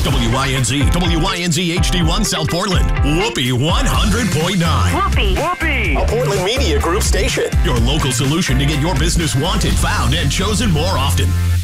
WYNZ HD1 South Portland. Whoopee 100.9. Whoopee! A Portland Media Group station. Your local solution to get your business wanted, found, and chosen more often.